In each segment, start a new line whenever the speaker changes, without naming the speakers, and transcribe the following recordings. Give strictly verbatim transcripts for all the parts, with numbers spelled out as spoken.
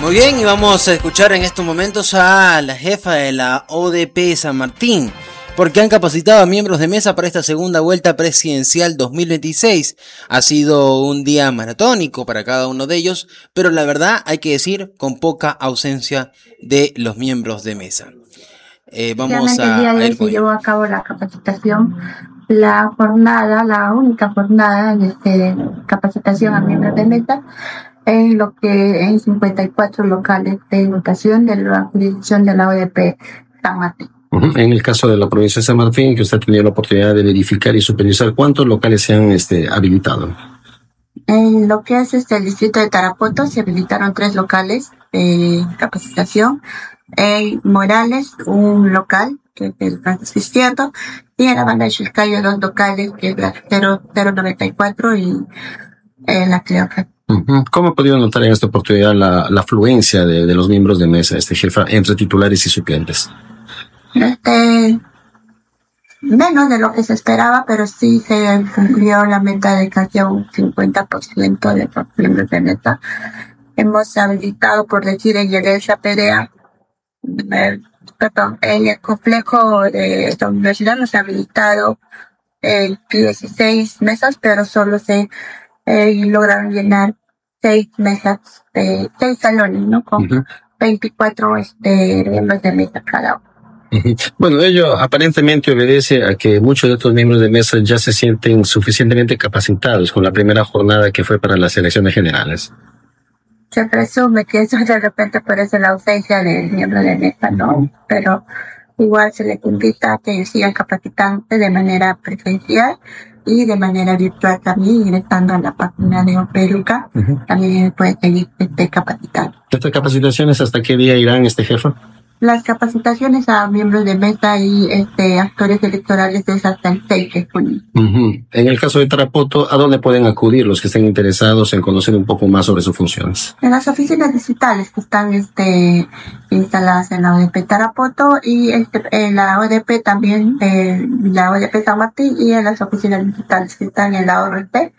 Muy bien, y vamos a escuchar en estos momentos a la jefa de la O D P San Martín, porque han capacitado a miembros de mesa para esta segunda vuelta presidencial dos mil veintiséis. Ha sido un día maratónico para cada uno de ellos, pero la verdad hay que decir con poca ausencia de los miembros de mesa. Eh, vamos a,
el día de
a
hoy
ir con
se llevó a cabo la capacitación, la jornada, la única jornada de este, capacitación a miembros de mesa en lo que en cincuenta y cuatro locales de educación de la jurisdicción de la O D P San Martín.
En el caso de la provincia de San Martín, que usted ha tenido la oportunidad de verificar y supervisar, ¿cuántos locales se han este, habilitado?
En lo que es este, el distrito de Tarapoto se habilitaron tres locales de capacitación. En Morales, un local, que es el Francisco Izquierdo, y en la banda de Chilcayo, dos locales, que es la cero noventa y cuatro y eh, la Cleopatra.
Uh-huh. ¿Cómo ha podido notar en esta oportunidad la, la afluencia de, de los miembros de mesa, este jefa, entre titulares y suplentes?
Este, menos de lo que se esperaba, pero sí se cumplió la meta de casi un cincuenta por ciento de los miembros de mesa. Hemos habilitado, por decir, en Yelesa Perea, eh, perdón, en el complejo de esta universidad nos ha habilitado eh, dieciséis mesas, pero solo se eh, lograron llenar seis mesas, de seis salones, ¿no? Con uh-huh. veinticuatro este, miembros de mesa cada uno.
Bueno, ello aparentemente obedece a que muchos de estos miembros de mesa ya se sienten suficientemente capacitados con la primera jornada que fue para las elecciones generales.
Se presume que eso de repente parece la ausencia de miembros de mesa, ¿no? Pero igual se les invita a que sigan capacitándose de manera presencial y de manera virtual también, ingresando a la página de Operuca, uh-huh. también puede seguir este, capacitando.
¿Estas capacitaciones hasta qué día irán, este jefe?
Las capacitaciones a miembros de mesa y este, actores electorales es hasta el seis de junio.
Uh-huh. En el caso de Tarapoto, ¿a dónde pueden acudir los que estén interesados en conocer un poco más sobre sus funciones?
En las oficinas digitales que están este, instaladas en la O D P Tarapoto y este, en la O D P también, eh, la O D P San Martín, y en las oficinas digitales que están en la O R T.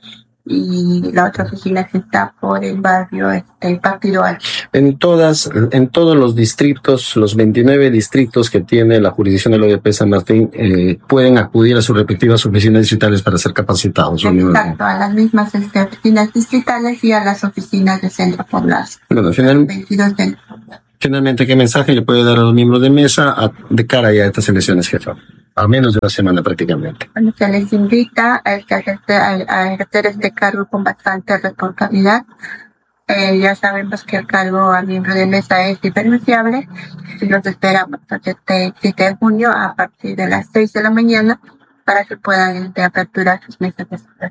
Y la otra oficina que está por el barrio este Partido Alto.
En todas, en todos los distritos, los veintinueve distritos que tiene la jurisdicción de la O D P San Martín, eh, pueden acudir a sus respectivas oficinas distritales para ser capacitados.
Exacto, a las mismas este, oficinas distritales y a las oficinas de centro poblado.
Bueno, final, veintidós centros. Finalmente, ¿qué mensaje le puede dar a los miembros de mesa a, de cara ya a estas elecciones, jefa? A menos de una semana prácticamente.
Bueno, se les invita a, a, a ejercer este cargo con bastante responsabilidad. Eh, ya sabemos que el cargo a miembro de mesa es irrenunciable y los esperamos este siete de junio a partir de las seis de la mañana para que puedan este, aperturar sus mesas de sufragio.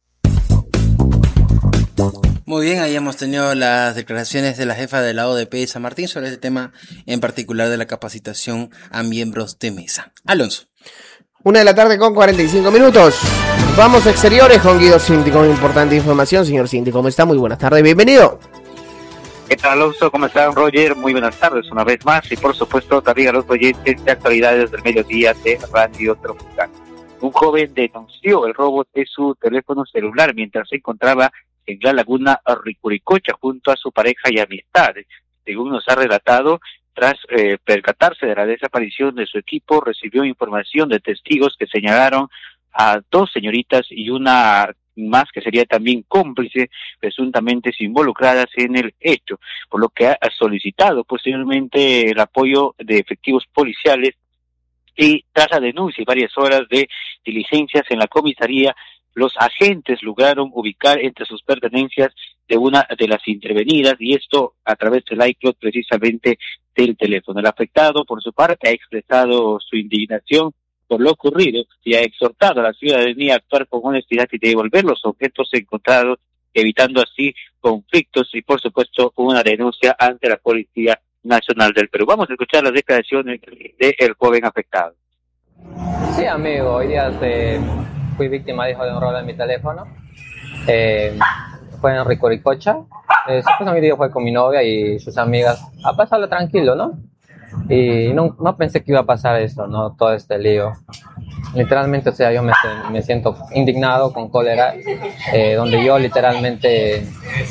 Muy bien, ahí hemos tenido las declaraciones de la jefa de la O D P San Martín sobre este tema en particular de la capacitación a miembros de mesa. Alonso.
Una de la tarde con cuarenta y cinco minutos. Vamos a exteriores con Guido Cinti con importante información. Señor Cinti, ¿cómo está? Muy buenas tardes, bienvenido.
¿Qué tal, Alonso? ¿Cómo está, Roger? Muy buenas tardes una vez más. Y por supuesto también a los oyentes de actualidades del mediodía de Radio Tropical. Un joven denunció el robo de su teléfono celular mientras se encontraba en la laguna Ricuricocha junto a su pareja y amistades. Según nos ha relatado, tras eh, percatarse de la desaparición de su equipo, recibió información de testigos que señalaron a dos señoritas y una más que sería también cómplice, presuntamente involucradas en el hecho, por lo que ha solicitado posteriormente el apoyo de efectivos policiales y tras la denuncia y varias horas de diligencias en la comisaría, los agentes lograron ubicar entre sus pertenencias de una de las intervenidas y esto a través del iCloud precisamente del teléfono. El afectado, por su parte, ha expresado su indignación por lo ocurrido y ha exhortado a la ciudadanía a actuar con honestidad y devolver los objetos encontrados, evitando así conflictos y, por supuesto, una denuncia ante la Policía Nacional del Perú. Vamos a escuchar las declaraciones del joven afectado.
Sí, amigo, hoy día se... fui víctima, dijo, de un robo en mi teléfono. Eh, fue en Ricuricocha. Eh, supuestamente yo fue con mi novia y sus amigas a pasarlo tranquilo, ¿no? Y no, no pensé que iba a pasar esto, ¿no? Todo este lío. literalmente, o sea, yo me, me siento indignado, con cólera, eh, donde yo literalmente,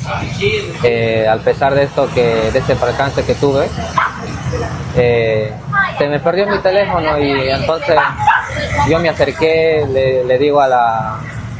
eh, al pesar de esto, que de este percance que tuve, eh, se me perdió mi teléfono y entonces yo me acerqué, le, le digo a la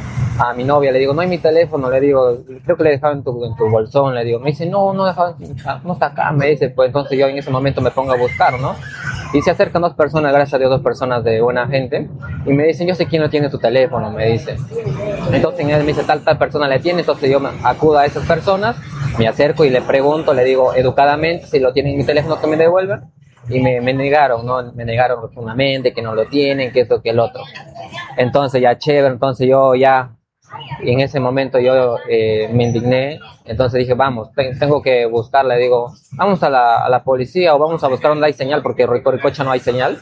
a mi novia, le digo, no hay mi teléfono, le digo, creo que le dejaba en tu, en tu bolsón, le digo, me dice, no, no, dejaba, no está acá, me dice, pues entonces yo en ese momento me pongo a buscar, ¿no? Y se acercan dos personas, gracias a Dios, dos personas de buena gente, y me dicen, yo sé quién no tiene tu teléfono, me dice. Entonces él me dice, tal, tal persona le tiene, entonces yo me acudo a esas personas, me acerco y le pregunto, le digo educadamente si lo tienen en mi teléfono, que me devuelvan. Y me, me negaron, ¿no? Me negaron rotundamente que no lo tienen, que esto, que el otro. Entonces ya chévere, entonces yo ya, en ese momento yo eh, me indigné, entonces dije, vamos, te, tengo que buscar, le digo, vamos a la, a la policía o vamos a buscar donde hay señal, porque en Ricocha no hay señal.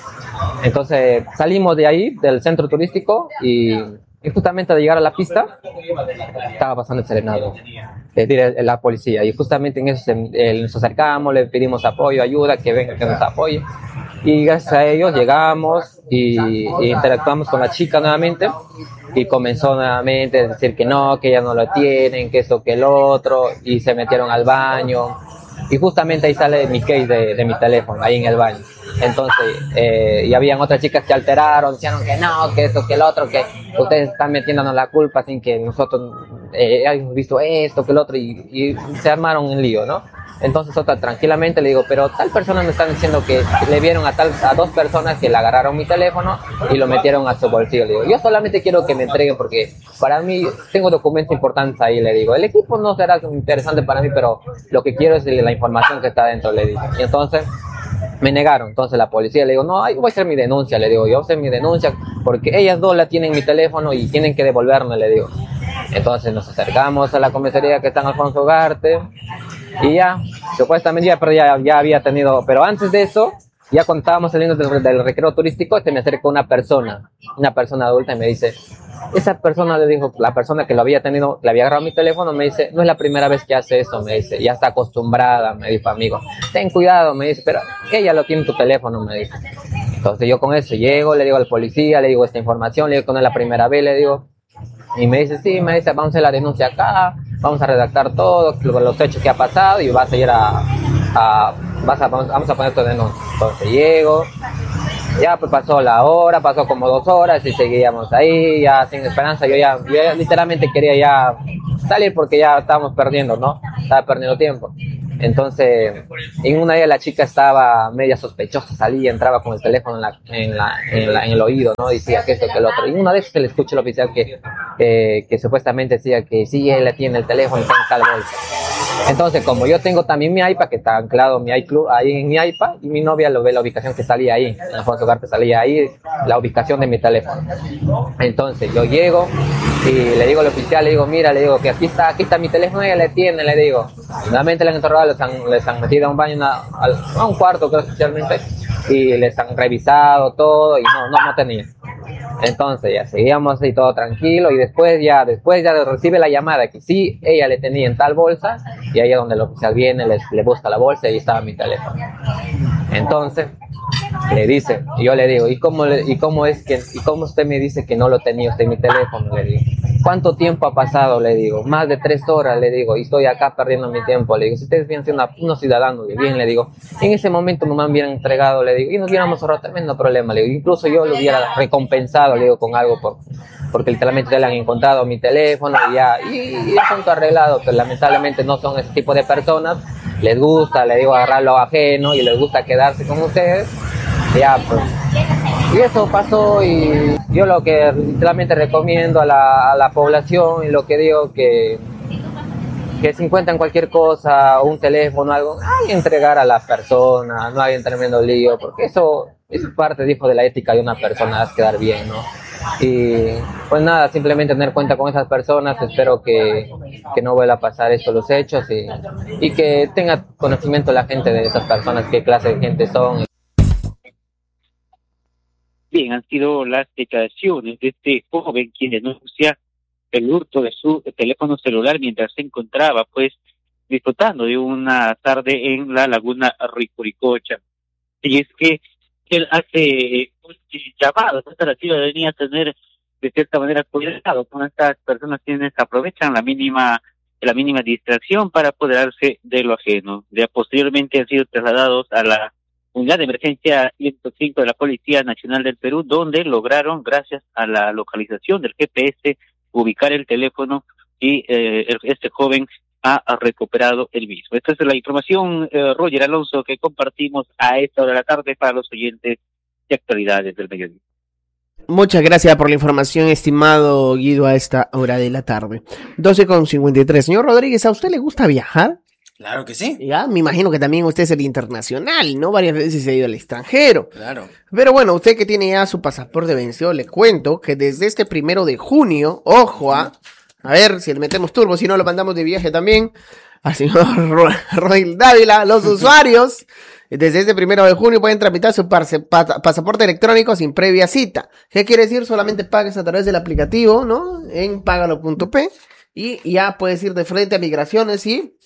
Entonces salimos de ahí, del centro turístico, y, y justamente al llegar a la pista, estaba pasando el serenado, es decir, la policía, y justamente en eso eh, nos acercamos, le pedimos apoyo, ayuda, que venga, que nos apoye, y gracias a ellos llegamos y, y interactuamos con la chica nuevamente, y comenzó nuevamente a decir que no, que ya no lo tienen, que esto, que el otro, y se metieron al baño, y justamente ahí sale mi case de, de mi teléfono, ahí en el baño. Entonces, eh, y habían otras chicas que alteraron, dijeron que no, que esto, que el otro, que ustedes están metiéndonos la culpa sin que nosotros eh, hayamos visto esto, que el otro, y, y se armaron un lío, ¿no? Entonces otra tranquilamente le digo, pero tal persona me están diciendo que le vieron a tal a dos personas que le agarraron mi teléfono y lo metieron a su bolsillo. Le digo, yo solamente quiero que me entreguen porque para mí tengo documentos importantes ahí, le digo. El equipo no será interesante para mí, pero lo que quiero es la información que está dentro, le digo. Y entonces me negaron. Entonces la policía le digo, no, yo voy a hacer mi denuncia, le digo, yo voy a hacer mi denuncia porque ellas dos la tienen mi teléfono y tienen que devolverme, le digo. Entonces nos acercamos a la comisaría que está en Alfonso Ugarte y ya, supuestamente ya, pero ya, ya había tenido, pero antes de eso, ya cuando estábamos saliendo del, del recreo turístico, este me acercó una persona, una persona adulta y me dice, esa persona le dijo, la persona que lo había tenido, que le había agarrado mi teléfono, me dice, no es la primera vez que hace eso, me dice, ya está acostumbrada, me dijo, amigo, ten cuidado, me dice, pero ella lo tiene en tu teléfono, me dice. Entonces yo con eso llego, le digo al policía, le digo esta información, le digo que no es la primera vez, le digo, y me dice, sí, me dice, vamos a hacer la denuncia acá, vamos a redactar todo, los hechos que ha pasado y vas a ir a, a vas a, vamos a poner tu denuncia. Entonces llego, ya pues pasó la hora, pasó como dos horas y seguíamos ahí, ya sin esperanza, yo ya, yo ya literalmente quería ya salir porque ya estábamos perdiendo, ¿no? Estaba perdiendo tiempo. Entonces, en una de ellas la chica estaba media sospechosa, salía, entraba con el teléfono en, la, en, la, en, la, en el oído, ¿no? Decía que esto, que el otro. Y una vez que le escuché al oficial que, eh, que supuestamente decía que sí, él tiene el teléfono, está en tal bolsa. Entonces, como yo tengo también mi iPad, que está anclado mi iClub ahí en mi iPad, y mi novia lo ve la ubicación que salía ahí, en Alfonso Ugarte salía ahí, la ubicación de mi teléfono. Entonces, yo llego y le digo al oficial, le digo, mira, le digo que aquí está, aquí está mi teléfono, ella le tiene, le digo. Nuevamente le han interrogado, les han, les han metido a un baño, a, a un cuarto, creo, especialmente, y les han revisado todo, y no, no, no tenía. Entonces ya seguíamos ahí todo tranquilo y después ya después ya recibe la llamada que sí, ella le tenía en tal bolsa y ahí es donde el oficial viene, les, le busca la bolsa y ahí estaba mi teléfono. Entonces le dice, y yo le digo, ¿y cómo, le, y cómo es que, y cómo usted me dice que no lo tenía usted en mi teléfono? Le digo, ¿cuánto tiempo ha pasado? Le digo, más de tres horas, le digo, y estoy acá perdiendo mi tiempo. Le digo, si ustedes vienen siendo unos ciudadanos de bien, le digo, en ese momento no me hubieran entregado, le digo, y nos hubiéramos ahorrado tremendo problema, le digo, incluso yo lo hubiera recompensado, le digo, con algo, por, porque literalmente ya le han encontrado mi teléfono y ya, y, y asunto arreglado, pero lamentablemente no son ese tipo de personas, les gusta, le digo, agarrar lo ajeno y les gusta quedarse con ustedes, ya, pues. Y eso pasó y yo lo que literalmente recomiendo a la, a la población y lo que digo que, que si encuentran cualquier cosa, un teléfono, algo, hay que entregar a la persona, no hay un tremendo lío, porque eso es parte, dijo, de la ética de una persona, es quedar bien, ¿no? Y pues nada, simplemente tener cuenta con esas personas, espero que, que no vuelva a pasar esto, los hechos, y, y que tenga conocimiento la gente de esas personas, qué clase de gente son.
Bien, han sido las declaraciones de este joven quien denuncia el hurto de su teléfono celular mientras se encontraba, pues, disfrutando de una tarde en la laguna Ricuricocha. Y es que él hace llamados a la ciudadanía a tener de cierta manera cuidado con estas personas quienes aprovechan la mínima la mínima distracción para apoderarse de lo ajeno. Ya posteriormente han sido trasladados a la unidad de emergencia ciento cinco de la Policía Nacional del Perú, donde lograron, gracias a la localización del G P S, ubicar el teléfono y eh, este joven ha, ha recuperado el mismo. Esta es la información, eh, Roger Alonso, que compartimos a esta hora de la tarde para los oyentes de Actualidades del Mediodía.
Muchas gracias por la información, estimado Guido, a esta hora de la tarde. doce con cincuenta y tres. Señor Rodríguez, ¿a usted le gusta viajar?
Claro que sí.
Ya, me imagino que también usted es el internacional, ¿no? Varias veces se ha ido al extranjero.
Claro.
Pero bueno, usted que tiene ya su pasaporte vencido, le cuento que desde este primero de junio, ojo, ¿ah? A ver si le metemos turbo, si no lo mandamos de viaje también al señor Rodríguez Dávila, los usuarios desde este primero de junio pueden tramitar su pasaporte electrónico sin previa cita. ¿Qué quiere decir? Solamente pagues a través del aplicativo, ¿no? En págalo punto pe y ya puedes ir de frente a migraciones y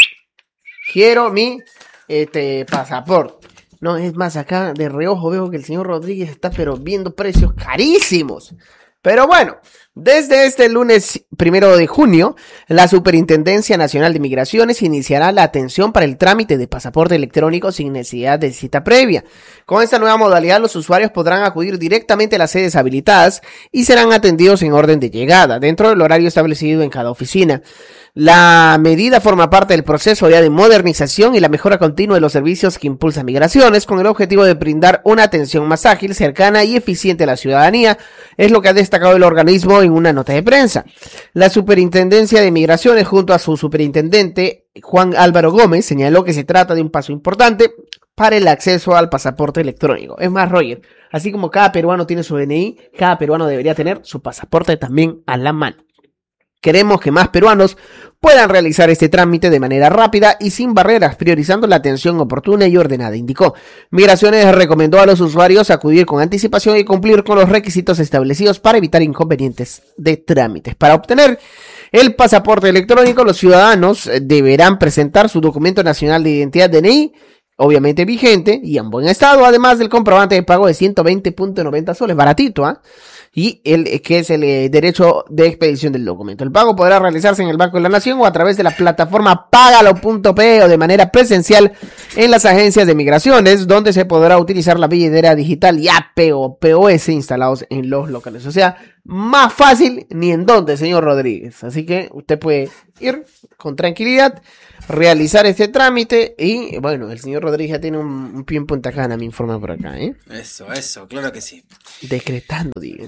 quiero mi este pasaporte. No, es más, acá de reojo veo que el señor Rodríguez está pero viendo precios carísimos. Pero bueno, desde este lunes primero de junio, la Superintendencia Nacional de Migraciones iniciará la atención para el trámite de pasaporte electrónico sin necesidad de cita previa. Con esta nueva modalidad, los usuarios podrán acudir directamente a las sedes habilitadas y serán atendidos en orden de llegada, dentro del horario establecido en cada oficina. La medida forma parte del proceso ya de modernización y la mejora continua de los servicios que impulsa Migraciones, con el objetivo de brindar una atención más ágil, cercana y eficiente a la ciudadanía, es lo que ha destacado el organismo en una nota de prensa. La Superintendencia de Migraciones, junto a su superintendente Juan Álvaro Gómez, señaló que se trata de un paso importante para el acceso al pasaporte electrónico. Es más, Roger, así como cada peruano tiene su D N I, cada peruano debería tener su pasaporte también a la mano. Queremos que más peruanos puedan realizar este trámite de manera rápida y sin barreras, priorizando la atención oportuna y ordenada, indicó. Migraciones recomendó a los usuarios acudir con anticipación y cumplir con los requisitos establecidos para evitar inconvenientes de trámites. Para obtener el pasaporte electrónico, los ciudadanos deberán presentar su documento nacional de identidad D N I, obviamente vigente y en buen estado, además del comprobante de pago de ciento veinte punto noventa soles, baratito, ¿ah? ¿eh? Y el que es el eh, derecho de expedición del documento. El pago podrá realizarse en el Banco de la Nación o a través de la plataforma págalo punto pe o de manera presencial en las agencias de migraciones, donde se podrá utilizar la billetera digital y A P o P O S instalados en los locales. O sea, más fácil ni en dónde, señor Rodríguez. Así que usted puede ir con tranquilidad, realizar este trámite y, bueno, el señor Rodríguez ya tiene un, un pie en Punta Cana, me informa por acá, ¿eh?
Eso, eso, claro que sí.
Decretando, digo.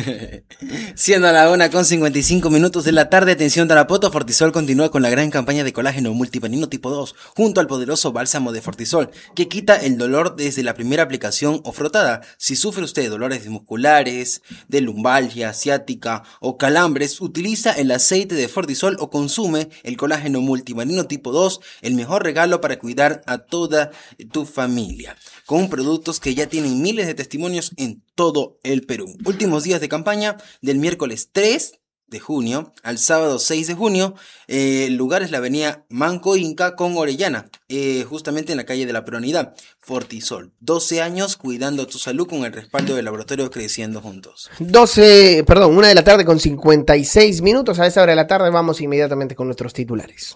Siendo a la una con cincuenta y cinco minutos de la tarde, atención Tarapoto, Fortisol continúa con la gran campaña de colágeno multipanino tipo dos, junto al poderoso bálsamo de Fortisol, que quita el dolor desde la primera aplicación o frotada. Si sufre usted de dolores musculares, de lumbalgia, ciática o calambres, utiliza el aceite de Fortisol o consume el colágeno multipanino tipo dos, el mejor regalo para cuidar a toda tu familia, con productos que ya tienen miles de testimonios en todo el Perú. Últimos días de campaña del miércoles tres de junio al sábado seis de junio. Eh, el lugar es la avenida Manco Inca con Orellana, eh, justamente en la calle de la Peronidad. Fortisol, doce años cuidando tu salud con el respaldo del laboratorio Creciendo Juntos.
doce, perdón, una de la tarde con cincuenta y seis minutos. A esa hora de la tarde vamos inmediatamente con nuestros titulares.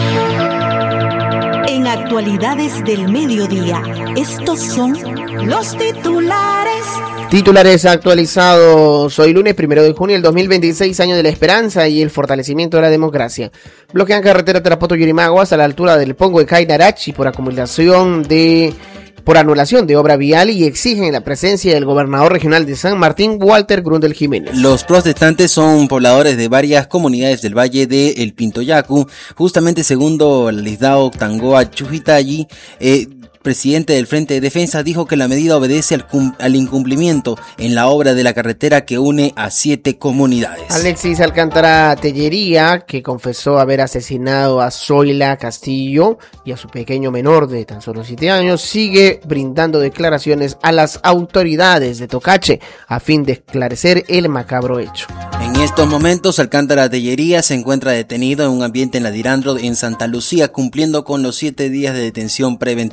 En Actualidades del Mediodía, estos son los titulares.
Titulares actualizados hoy lunes primero de junio del dos mil veintiséis, año de la esperanza y el fortalecimiento de la democracia. Bloquean carretera Tarapoto-Yurimaguas a la altura del Pongo de Cainarachi por acumulación de... por anulación de obra vial y exigen la presencia del gobernador regional de San Martín, Walter Grundel Jiménez.
Los protestantes son pobladores de varias comunidades del valle de El Pintoyacu, justamente segundo Lisdao Tangoa Chujitayi, eh, presidente del Frente de Defensa, dijo que la medida obedece al, cum- al incumplimiento en la obra de la carretera que une a siete comunidades.
Alexis Alcántara Tellería, que confesó haber asesinado a Zoila Castillo y a su pequeño menor de tan solo siete años, sigue brindando declaraciones a las autoridades de Tocache a fin de esclarecer el macabro hecho.
En estos momentos, Alcántara Tellería se encuentra detenido en un ambiente en la Dirandro en Santa Lucía, cumpliendo con los siete días de detención preventiva.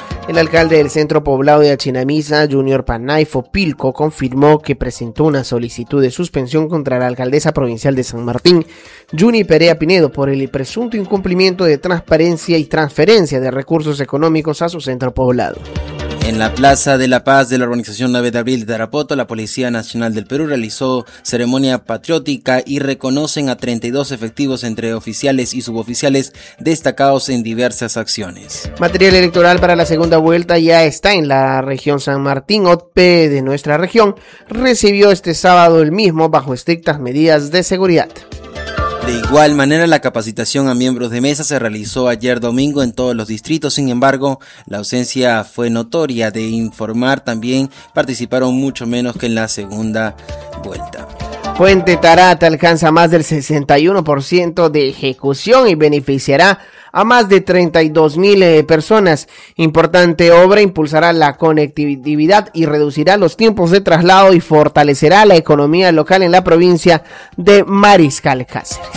El alcalde del centro poblado de Achinamisa, Junior Panaifo Pilco, confirmó que presentó una solicitud de suspensión contra la alcaldesa provincial de San Martín, Juni Perea Pinedo, por el presunto incumplimiento de transparencia y transferencia de recursos económicos a su centro poblado.
En la Plaza de la Paz de la urbanización nueve de abril de Tarapoto, la Policía Nacional del Perú realizó ceremonia patriótica y reconocen a treinta y dos efectivos entre oficiales y suboficiales destacados en diversas acciones.
Material electoral para la segunda vuelta ya está en la región San Martín. O T P de nuestra región recibió este sábado el mismo bajo estrictas medidas de seguridad.
De igual manera, la capacitación a miembros de mesa se realizó ayer domingo en todos los distritos. Sin embargo, la ausencia fue notoria. De informar, también participaron mucho menos que en la segunda vuelta.
Puente Tarata alcanza más del sesenta y uno por ciento de ejecución y beneficiará a más de treinta y dos mil eh, personas. Importante obra, impulsará la conectividad y reducirá los tiempos de traslado y fortalecerá la economía local en la provincia de Mariscal Cáceres.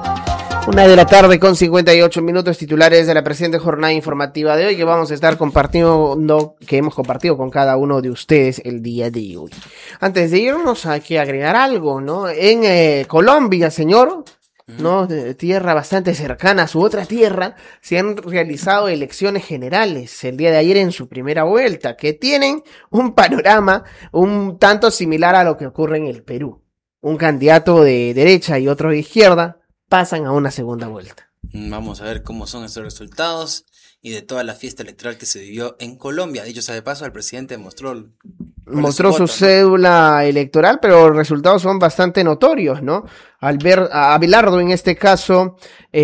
Una de la tarde con cincuenta y ocho minutos, titulares de la presente jornada informativa de hoy que vamos a estar compartiendo, que hemos compartido con cada uno de ustedes el día de hoy. Antes de irnos hay que agregar algo, ¿no? En eh, Colombia, señor, ¿no? De tierra bastante cercana a su otra tierra, se han realizado elecciones generales el día de ayer en su primera vuelta, que tienen un panorama un tanto similar a lo que ocurre en el Perú. Un candidato de derecha y otro de izquierda pasan a una segunda vuelta.
Vamos a ver cómo son estos resultados y de toda la fiesta electoral que se vivió en Colombia. Dicho sea de paso, el presidente mostró
mostró su,
su voto,
cédula, ¿no?, electoral, pero los resultados son bastante notorios, ¿no? Al ver a Abelardo, en este caso,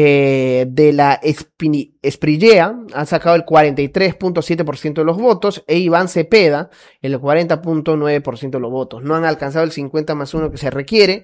eh, de la Espini, Espriellea, ha sacado el cuarenta y tres punto siete por ciento de los votos, e Iván Cepeda, el cuarenta punto nueve por ciento de los votos. No han alcanzado el cincuenta más uno que se requiere.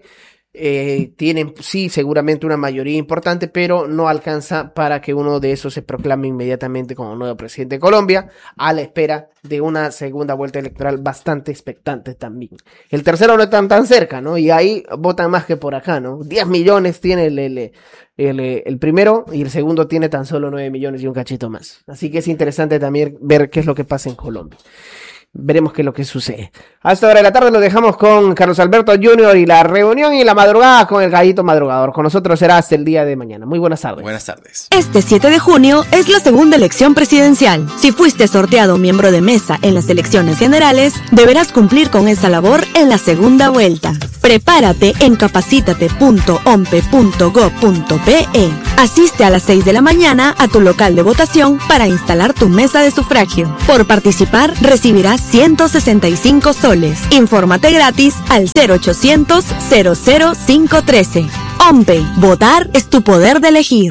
Eh, tienen sí seguramente una mayoría importante, pero no alcanza para que uno de esos se proclame inmediatamente como nuevo presidente de Colombia, a la espera de una segunda vuelta electoral bastante expectante también. El tercero no está tan, tan cerca, ¿no? Y ahí votan más que por acá, ¿no? diez millones tiene el, el, el, el primero, y el segundo tiene tan solo nueve millones y un cachito más. Así que es interesante también ver qué es lo que pasa en Colombia. Veremos qué es lo que sucede. A esta hora de la tarde lo dejamos con Carlos Alberto junior y la reunión y la madrugada con el Gallito Madrugador. Con nosotros será hasta el día de mañana. Muy buenas tardes.
Buenas tardes.
Este siete de junio es la segunda elección presidencial. Si fuiste sorteado miembro de mesa en las elecciones generales, deberás cumplir con esa labor en la segunda vuelta. Prepárate en capacítate punto ompe punto gob punto pe. Asiste a las seis de la mañana a tu local de votación para instalar tu mesa de sufragio. Por participar, recibirás ciento sesenta y cinco soles. Infórmate gratis al cero ochocientos cero cero cinco trece. OMPE, votar es tu poder de elegir.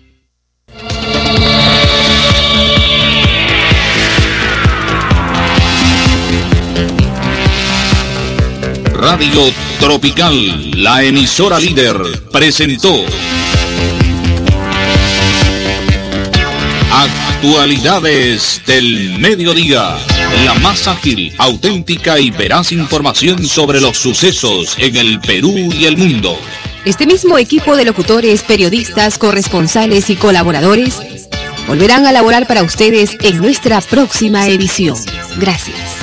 Radio Tropical, la emisora líder, presentó Actualidades del Mediodía, la más ágil, auténtica y veraz información sobre los sucesos en el Perú y el mundo.
Este mismo equipo de locutores, periodistas, corresponsales y colaboradores volverán a laborar para ustedes en nuestra próxima edición. Gracias.